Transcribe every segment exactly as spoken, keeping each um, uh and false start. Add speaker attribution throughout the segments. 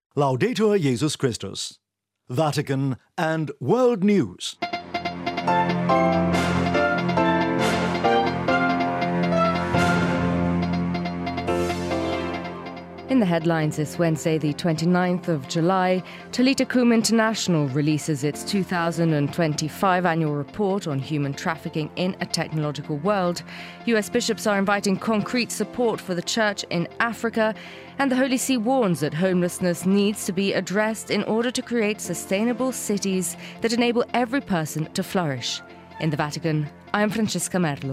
Speaker 1: Laudetur Jesus Christus. Vatican and World News.
Speaker 2: In the headlines this Wednesday, the twenty-ninth of July, Talita Kum International releases its two thousand twenty-five annual report on human trafficking in a technological world. U S bishops are inviting concrete support for the church in Africa, and the Holy See warns that homelessness needs to be addressed in order to create sustainable cities that enable every person to flourish. In the Vatican, I am Francesca Merlo.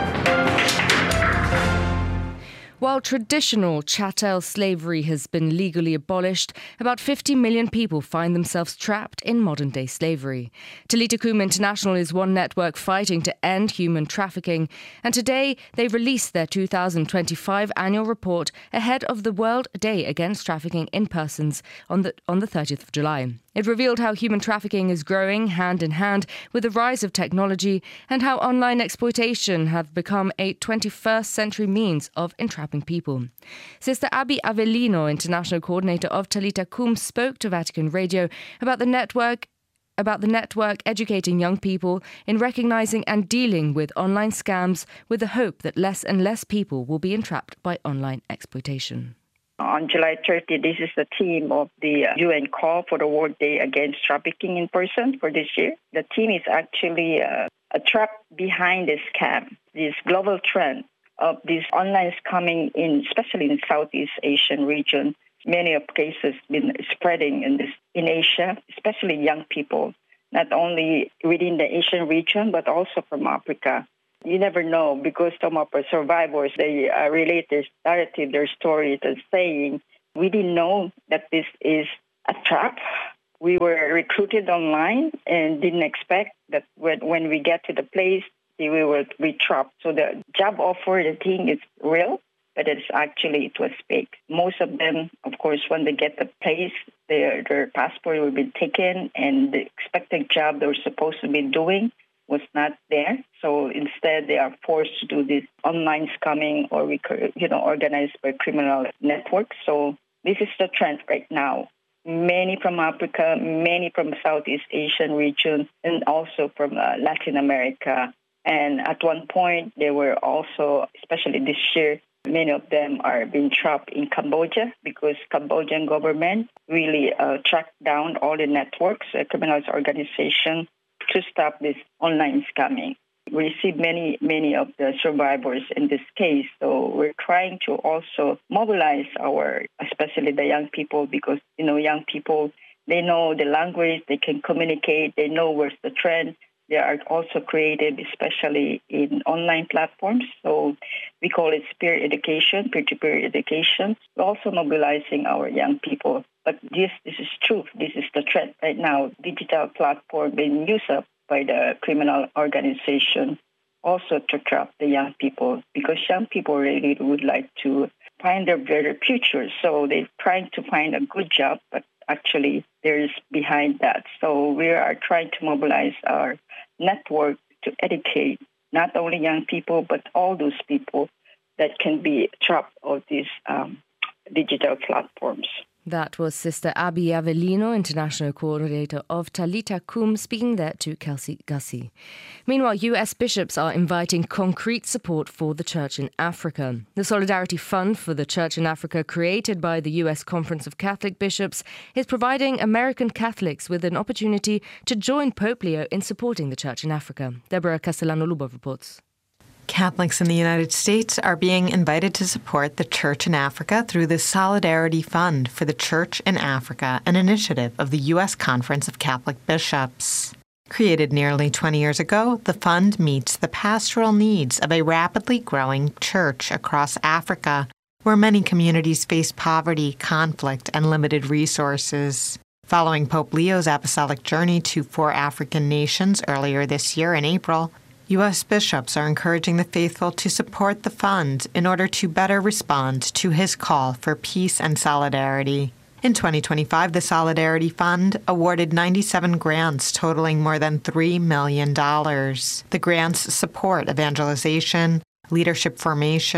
Speaker 2: While traditional chattel slavery has been legally abolished, about fifty million people find themselves trapped in modern-day slavery. Talita Kum International is one network fighting to end human trafficking, and today they released their two thousand twenty-five annual report ahead of the World Day Against Trafficking in Persons on the, on the thirtieth of July. It revealed how human trafficking is growing hand in hand with the rise of technology and how online exploitation have become a twenty-first century means of entrapping people. Sister Abby Avellino, International Coordinator of Talita Kum, spoke to Vatican Radio about the network about the network educating young people in recognizing and dealing with online scams with the hope that less and less people will be entrapped by online exploitation.
Speaker 3: On July thirtieth, this is the theme of the U N call for the World Day Against Trafficking in Persons for this year. The theme is actually uh, a trap behind this scam, this global trend of these online scamming, in, especially in Southeast Asian region. Many of cases been spreading in this in Asia, especially young people, not only within the Asian region, but also from Africa. You never know, because some of our survivors, they uh, relate their narrative, their story to saying, we didn't know that this is a trap. We were recruited online and didn't expect that when, when we get to the place, we will be trapped. So the job offer, the thing is real, but it's actually, it was fake. Most of them, of course, when they get the place, their, their passport will be taken, and the expected job they were supposed to be doing was not there. So instead, they are forced to do this online scamming or, you know, organized by criminal networks. So this is the trend right now. Many from Africa, many from Southeast Asian region, and also from uh, Latin America. And at one point, they were also, especially this year, many of them are being trapped in Cambodia because Cambodian government really uh, tracked down all the networks, uh, criminal organizations, to stop this online scamming. We see many, many of the survivors in this case. So we're trying to also mobilize our, especially the young people, because, you know, young people, they know the language, they can communicate, they know where's the trend. They are also creative, especially in online platforms. So we call it peer education, peer-to-peer education. We're also mobilizing our young people. But this, this is true. This is the trend right now. Digital platform being used up by the criminal organization also to trap the young people, because young people really would like to find their better future. So they're trying to find a good job, but actually there's behind that. So we are trying to mobilize our network to educate not only young people, but all those people that can be trapped of these um, digital platforms.
Speaker 2: That was Sister Abby Avellino, International Coordinator of Talita Kum, speaking there to Kelsey Gussie. Meanwhile, U S bishops are inviting concrete support for the Church in Africa. The Solidarity Fund for the Church in Africa, created by the U S Conference of Catholic Bishops, is providing American Catholics with an opportunity to join Pope Leo in supporting the Church in Africa. Deborah Castellano-Lubov reports.
Speaker 4: Catholics in the United States are being invited to support the Church in Africa through the Solidarity Fund for the Church in Africa, an initiative of the U S Conference of Catholic Bishops. Created nearly twenty years ago, the fund meets the pastoral needs of a rapidly growing church across Africa, where many communities face poverty, conflict, and limited resources. Following Pope Leo's apostolic journey to four African nations earlier this year in April, U S bishops are encouraging the faithful to support the fund in order to better respond to his call for peace and solidarity. In twenty twenty-five, the Solidarity Fund awarded ninety-seven grants totaling more than three million dollars. The grants support evangelization, leadership formation,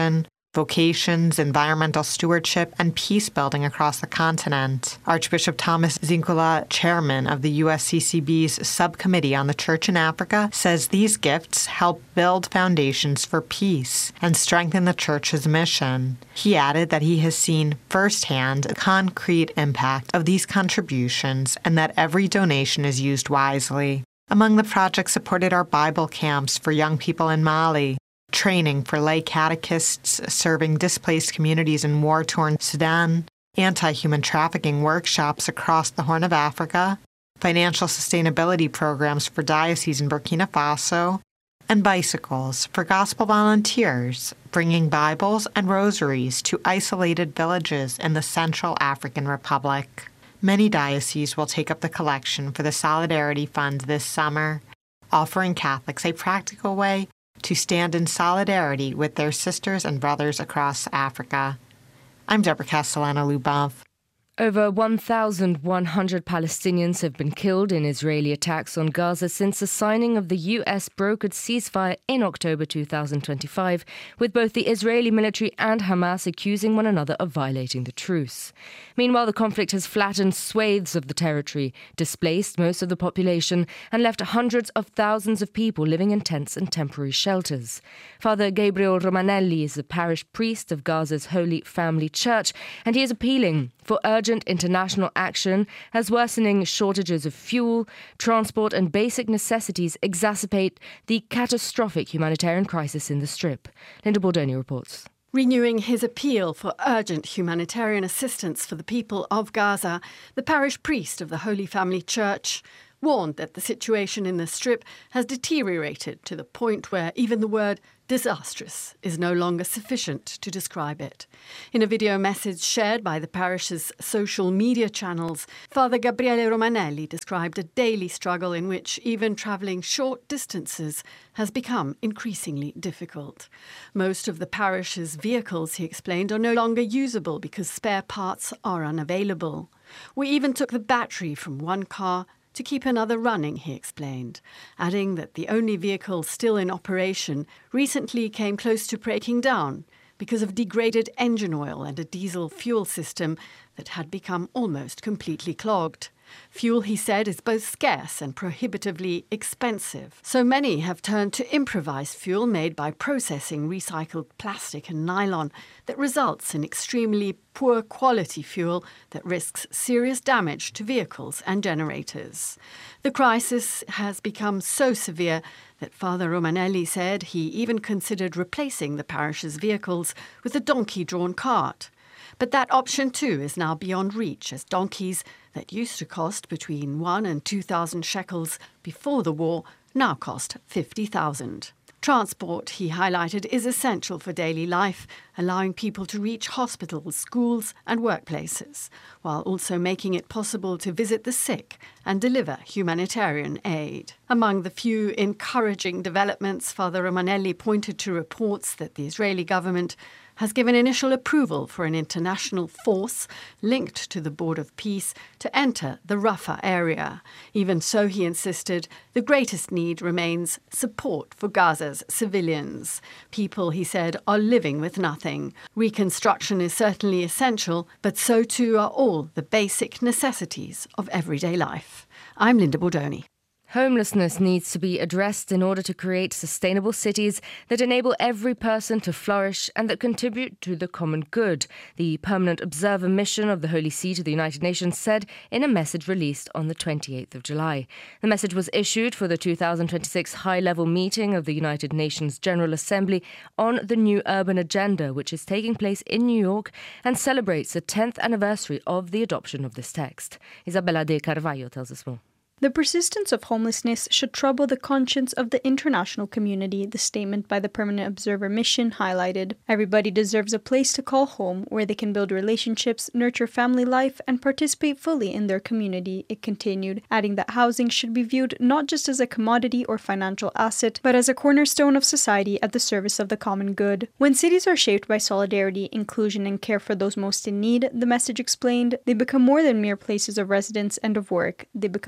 Speaker 4: vocations, environmental stewardship, and peace building across the continent. Archbishop Thomas Zinkula, chairman of the U S C C B's Subcommittee on the Church in Africa, says these gifts help build foundations for peace and strengthen the Church's mission. He added that he has seen firsthand the concrete impact of these contributions and that every donation is used wisely. Among the projects supported are Bible camps for young people in Mali, training for lay catechists serving displaced communities in war-torn Sudan, anti-human trafficking workshops across the Horn of Africa, financial sustainability programs for dioceses in Burkina Faso, and bicycles for gospel volunteers, bringing Bibles and rosaries to isolated villages in the Central African Republic. Many dioceses will take up the collection for the Solidarity Fund this summer, offering Catholics a practical way to stand in solidarity with their sisters and brothers across Africa. I'm Deborah Castellano-Lubov.
Speaker 2: Over one thousand one hundred Palestinians have been killed in Israeli attacks on Gaza since the signing of the U S brokered ceasefire in October two thousand twenty-five, with both the Israeli military and Hamas accusing one another of violating the truce. Meanwhile, the conflict has flattened swathes of the territory, displaced most of the population, and left hundreds of thousands of people living in tents and temporary shelters. Father Gabriel Romanelli is the parish priest of Gaza's Holy Family Church, and he is appealing for urgent international action as worsening shortages of fuel, transport and basic necessities exacerbate the catastrophic humanitarian crisis in the Strip. Linda Bordoni reports.
Speaker 5: Renewing his appeal for urgent humanitarian assistance for the people of Gaza, the parish priest of the Holy Family Church warned that the situation in the Strip has deteriorated to the point where even the word disastrous is no longer sufficient to describe it. In a video message shared by the parish's social media channels, Father Gabriele Romanelli described a daily struggle in which even travelling short distances has become increasingly difficult. Most of the parish's vehicles, he explained, are no longer usable because spare parts are unavailable. We even took the battery from one car to keep another running, he explained, adding that the only vehicle still in operation recently came close to breaking down because of degraded engine oil and a diesel fuel system that had become almost completely clogged. Fuel, he said, is both scarce and prohibitively expensive. So many have turned to improvised fuel made by processing recycled plastic and nylon that results in extremely poor quality fuel that risks serious damage to vehicles and generators. The crisis has become so severe that Father Romanelli said he even considered replacing the parish's vehicles with a donkey-drawn cart. But that option too is now beyond reach, as donkeys that used to cost between one and two thousand shekels before the war now cost fifty thousand. Transport, he highlighted, is essential for daily life, allowing people to reach hospitals, schools and workplaces, while also making it possible to visit the sick and deliver humanitarian aid. Among the few encouraging developments, Father Romanelli pointed to reports that the Israeli government has given initial approval for an international force linked to the Board of Peace to enter the Rafah area. Even so, he insisted, the greatest need remains support for Gaza's civilians. People, he said, are living with nothing. Reconstruction is certainly essential, but so too are all the basic necessities of everyday life. I'm Linda Bordoni.
Speaker 2: Homelessness needs to be addressed in order to create sustainable cities that enable every person to flourish and that contribute to the common good, the Permanent Observer Mission of the Holy See to the United Nations said in a message released on the twenty-eighth of July. The message was issued for the two thousand twenty-six high-level meeting of the United Nations General Assembly on the New Urban Agenda, which is taking place in New York and celebrates the tenth anniversary of the adoption of this text. Isabella de Carvalho tells us more.
Speaker 6: The persistence of homelessness should trouble the conscience of the international community, the statement by the Permanent Observer Mission highlighted. Everybody deserves a place to call home where they can build relationships, nurture family life, and participate fully in their community, it continued, adding that housing should be viewed not just as a commodity or financial asset, but as a cornerstone of society at the service of the common good. When cities are shaped by solidarity, inclusion, and care for those most in need, the message explained, they become more than mere places of residence and of work. They become places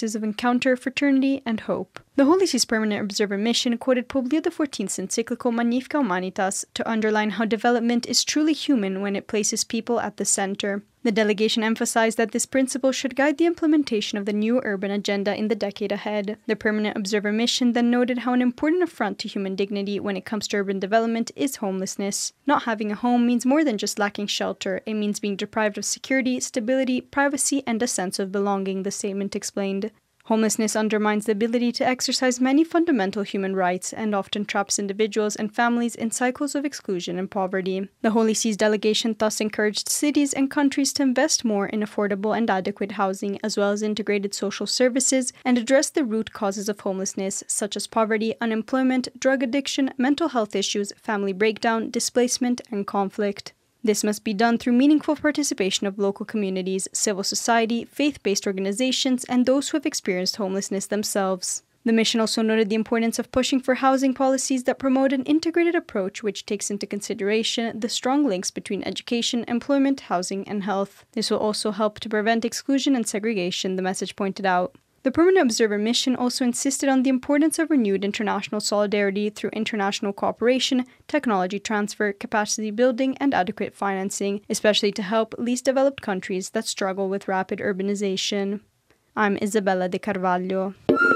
Speaker 6: places of encounter, fraternity, and hope. The Holy See's Permanent Observer Mission quoted Pope Leo the fourteenth's encyclical Magnificat Humanitas to underline how development is truly human when it places people at the center. The delegation emphasized that this principle should guide the implementation of the new urban agenda in the decade ahead. The Permanent Observer Mission then noted how an important affront to human dignity when it comes to urban development is homelessness. Not having a home means more than just lacking shelter. It means being deprived of security, stability, privacy, and a sense of belonging, the statement explained. Homelessness undermines the ability to exercise many fundamental human rights and often traps individuals and families in cycles of exclusion and poverty. The Holy See's delegation thus encouraged cities and countries to invest more in affordable and adequate housing, as well as integrated social services, and address the root causes of homelessness, such as poverty, unemployment, drug addiction, mental health issues, family breakdown, displacement, and conflict. This must be done through meaningful participation of local communities, civil society, faith-based organizations, and those who have experienced homelessness themselves. The mission also noted the importance of pushing for housing policies that promote an integrated approach which takes into consideration the strong links between education, employment, housing, and health. This will also help to prevent exclusion and segregation, the message pointed out. The Permanent Observer Mission also insisted on the importance of renewed international solidarity through international cooperation, technology transfer, capacity building, and adequate financing, especially to help least developed countries that struggle with rapid urbanization. I'm Isabella De Carvalho.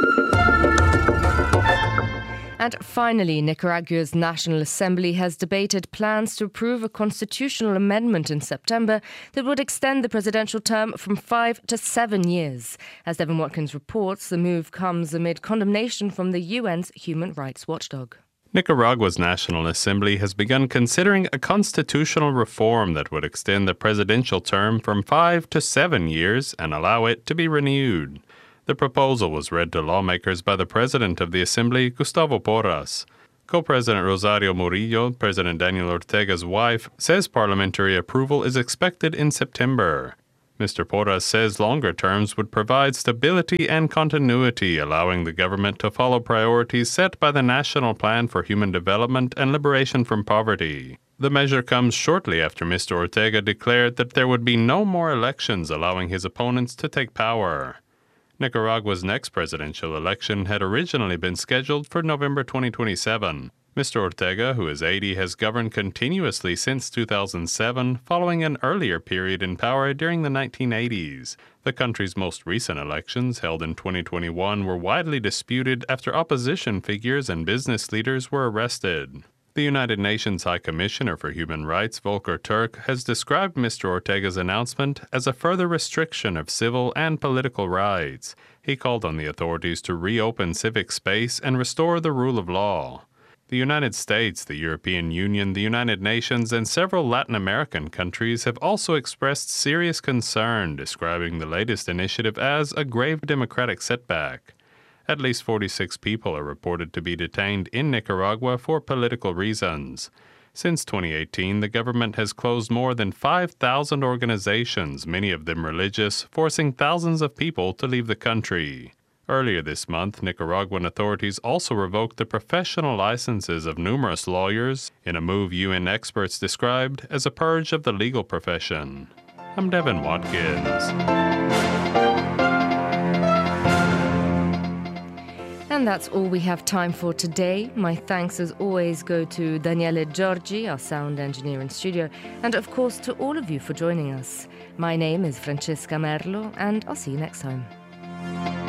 Speaker 2: And finally, Nicaragua's National Assembly has debated plans to approve a constitutional amendment in September that would extend the presidential term from five to seven years. As Devin Watkins reports, the move comes amid condemnation from the U N's human rights watchdog.
Speaker 7: Nicaragua's National Assembly has begun considering a constitutional reform that would extend the presidential term from five to seven years and allow it to be renewed. The proposal was read to lawmakers by the president of the Assembly, Gustavo Porras. Co-President Rosario Murillo, President Daniel Ortega's wife, says parliamentary approval is expected in September. Mister Porras says longer terms would provide stability and continuity, allowing the government to follow priorities set by the National Plan for Human Development and Liberation from Poverty. The measure comes shortly after Mister Ortega declared that there would be no more elections, allowing his opponents to take power. Nicaragua's next presidential election had originally been scheduled for November twenty twenty-seven. Mister Ortega, who is eighty, has governed continuously since two thousand seven, following an earlier period in power during the nineteen eighties. The country's most recent elections, held in twenty twenty-one, were widely disputed after opposition figures and business leaders were arrested. The United Nations High Commissioner for Human Rights, Volker Turk, has described Mister Ortega's announcement as a further restriction of civil and political rights. He called on the authorities to reopen civic space and restore the rule of law. The United States, the European Union, the United Nations, and several Latin American countries have also expressed serious concern, describing the latest initiative as a grave democratic setback. At least forty-six people are reported to be detained in Nicaragua for political reasons. Since twenty eighteen, the government has closed more than five thousand organizations, many of them religious, forcing thousands of people to leave the country. Earlier this month, Nicaraguan authorities also revoked the professional licenses of numerous lawyers in a move U N experts described as a purge of the legal profession. I'm Devin Watkins.
Speaker 2: And that's all we have time for today. My thanks as always go to Daniele Giorgi, our sound engineer in studio, and of course to all of you for joining us. My name is Francesca Merlo, and I'll see you next time.